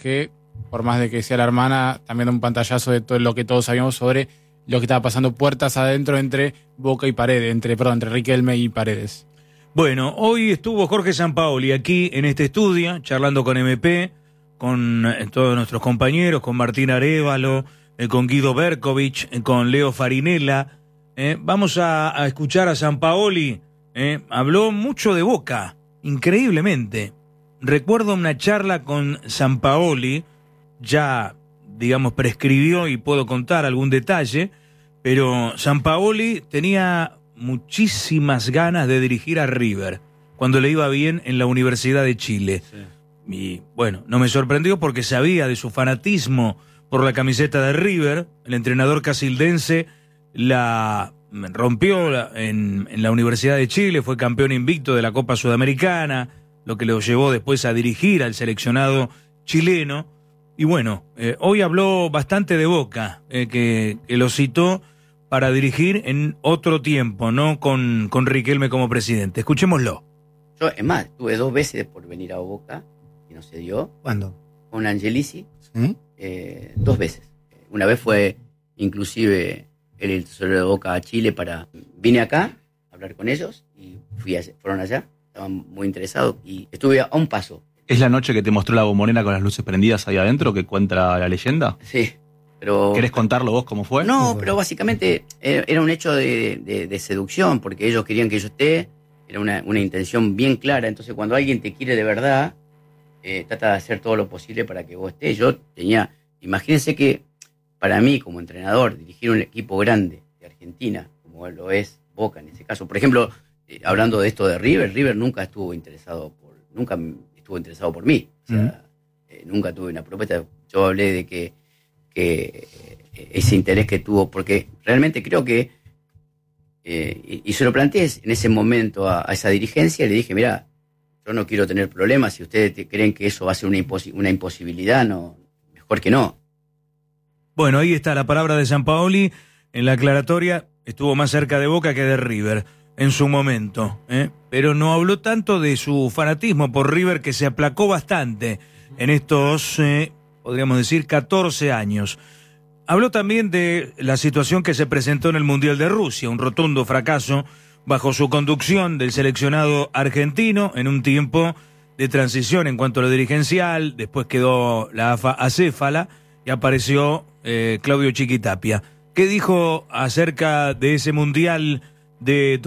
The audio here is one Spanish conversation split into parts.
que, por más de que sea la hermana, también da un pantallazo de todo lo que todos sabíamos sobre lo que estaba pasando puertas adentro entre Boca y Paredes, entre Riquelme y Paredes. Bueno, hoy estuvo Jorge Sampaoli aquí en este estudio, charlando con MP, con todos nuestros compañeros, con Martín Arévalo, con Guido Berkovich, con Leo Farinella. Vamos a escuchar a Sampaoli. Habló mucho de Boca, increíblemente. Recuerdo una charla con Sampaoli, ya, digamos, prescribió y puedo contar algún detalle, pero Sampaoli tenía muchísimas ganas de dirigir a River cuando le iba bien en la Universidad de Chile. Sí. Y bueno, no me sorprendió porque sabía de su fanatismo por la camiseta de River. El entrenador casildense la rompió en la Universidad de Chile, fue campeón invicto de la Copa Sudamericana, lo que lo llevó después a dirigir al seleccionado chileno. Y bueno, hoy habló bastante de Boca, que lo citó para dirigir en otro tiempo, no con Riquelme como presidente. Escuchémoslo. Yo, es más, tuve 2 veces por venir a Boca y no se dio. ¿Cuándo? Con Angelici, ¿Sí? 2 veces. Una vez fue inclusive el tesorero de Boca a Chile vine acá a hablar con ellos y fueron allá, estaban muy interesados y estuve a un paso. ¿Es la noche que te mostró la bombonera con las luces prendidas ahí adentro que cuenta la leyenda? Sí, pero... ¿Querés contarlo vos cómo fue? No, pero básicamente era un hecho de seducción, porque ellos querían que yo esté, era una intención bien clara. Entonces cuando alguien te quiere de verdad, trata de hacer todo lo posible para que vos estés. Imagínense que para mí como entrenador, dirigir un equipo grande de Argentina, como lo es Boca en ese caso, por ejemplo, hablando de esto de River nunca estuvo interesado por mí. O sea, nunca tuve una propuesta. Yo hablé de que ese interés que tuvo, porque realmente creo que, y se lo planteé en ese momento a esa dirigencia, le dije, mira, yo no quiero tener problemas, si ustedes creen que eso va a ser una imposibilidad, no, mejor que no. Bueno, ahí está la palabra de Sampaoli. En la aclaratoria estuvo más cerca de Boca que de River en su momento, pero no habló tanto de su fanatismo por River, que se aplacó bastante en estos, podríamos decir, 14 años. Habló también de la situación que se presentó en el Mundial de Rusia, un rotundo fracaso bajo su conducción del seleccionado argentino en un tiempo de transición en cuanto a lo dirigencial. Después quedó la AFA acéfala y apareció Claudio Chiquitapia. ¿Qué dijo acerca de ese Mundial de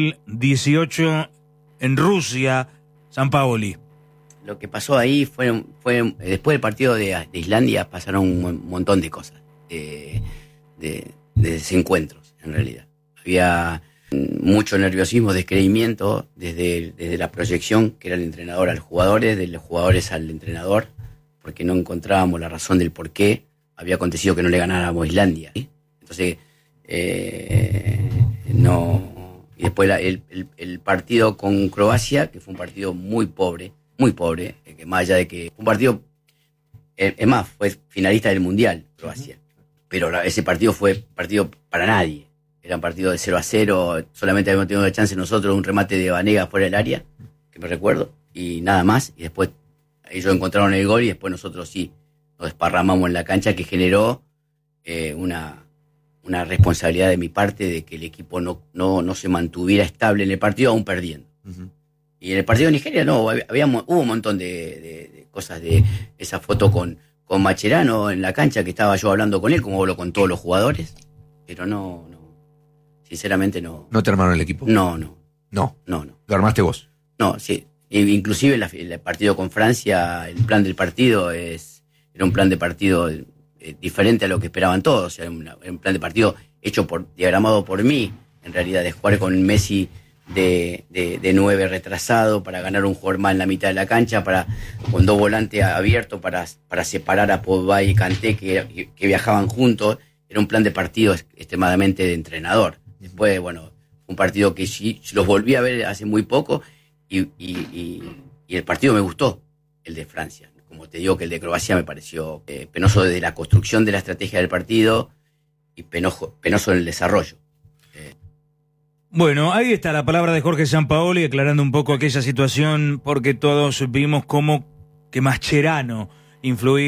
2018 en Rusia, Sampaoli? Lo que pasó ahí fue después del partido de Islandia pasaron un montón de cosas, de desencuentros en realidad. Había mucho nerviosismo, descreimiento desde la proyección que era el entrenador a los jugadores, de los jugadores al entrenador, porque no encontrábamos la razón del por qué había acontecido que no le ganáramos a Islandia, ¿sí? Entonces, no. Y después el partido con Croacia, que fue un partido muy pobre, que más allá de que un partido, es más, fue finalista del Mundial, Croacia, pero ese partido fue partido para nadie, era un partido de 0-0, solamente habíamos tenido la chance nosotros, un remate de Vanega fuera del área, que me recuerdo, y nada más, y después ellos encontraron el gol y después nosotros sí, nos desparramamos en la cancha, que generó una responsabilidad de mi parte de que el equipo no se mantuviera estable en el partido, aún perdiendo. Uh-huh. Y en el partido de Nigeria hubo un montón de cosas, de esa foto con Macherano en la cancha, que estaba yo hablando con él, como hablo con todos los jugadores, pero no, sinceramente no. ¿No te armaron el equipo? No. ¿Lo armaste vos? No, sí. Inclusive el partido con Francia, el plan del partido era un plan de partido diferente a lo que esperaban todos. Era un plan de partido diagramado por mí, en realidad, de jugar con Messi de 9 retrasado para ganar un jugador más en la mitad de la cancha, con 2 volantes abiertos para separar a Pogba y Kanté, que viajaban juntos. Era un plan de partido extremadamente de entrenador. Después, bueno, un partido que sí los volví a ver hace muy poco y el partido me gustó, el de Francia. Como te digo, que el de Croacia me pareció penoso desde la construcción de la estrategia del partido y penoso en el desarrollo. Bueno, ahí está la palabra de Jorge Sampaoli aclarando un poco aquella situación, porque todos vimos cómo que Mascherano influía